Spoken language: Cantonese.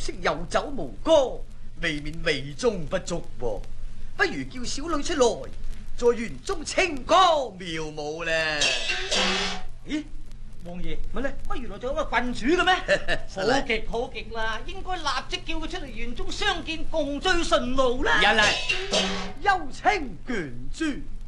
色有酒無歌，未免美中不足噃。不如叫小女出來，在園中清歌妙舞咧。 咦，王爺乜咧？ 乜原來仲有個郡主嘅咩？ 實嚟好極好極啦，應該立即叫佢出嚟園中相見，共醉順路啦。 人嚟，有請卷珠。